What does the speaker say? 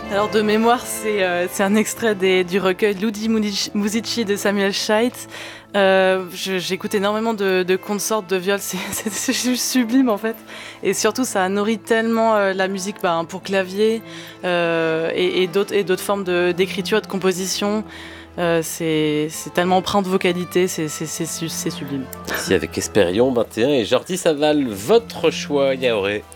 Alors de mémoire, c'est un extrait du recueil Ludi Musici de Samuel Scheidt. J'écoute énormément de consorts de viol, c'est juste sublime en fait. Et surtout, ça nourrit tellement la musique pour clavier et d'autres formes d'écriture et de composition. C'est tellement empreint de vocalité, c'est sublime. Ici avec Espérion 21 et Jordi Saval, votre choix, Yaoré.